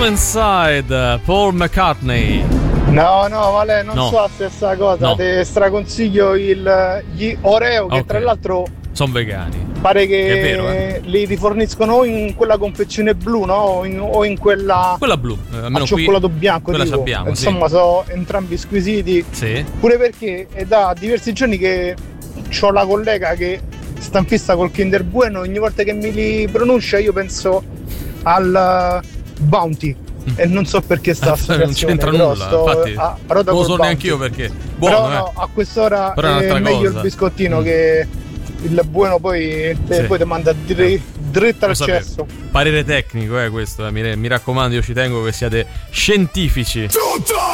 Come Inside, Paul McCartney. No, Vale, non so la stessa cosa. No. Ti straconsiglio gli Oreo, che tra l'altro sono vegani. pare che è vero, li riforniscono o in quella confezione blu, no? O in quella blu, almeno a cioccolato qui, bianco. quella Tipo. abbiamo. Insomma, sono entrambi squisiti. Sì. Pure perché è da diversi giorni che c'ho la collega che sta in fissa col Kinder Bueno. Ogni volta che mi li pronuncia io penso al Bounty. E non so perché non c'entra nulla, infatti non lo so neanche io perché buono, però no, a quest'ora è meglio il biscottino che il buono, poi ti manda dritto al cesso. Parere tecnico questo, mi raccomando, io ci tengo che siate scientifici.